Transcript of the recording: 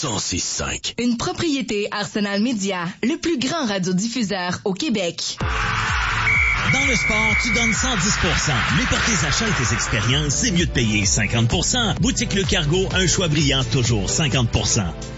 106.5. Une propriété Arsenal Média, le plus grand radiodiffuseur au Québec. Dans le sport, tu donnes 110%. Mais pour tes achats et tes expériences, c'est mieux de payer 50%. Boutique Le Cargo, un choix brillant, toujours 50%.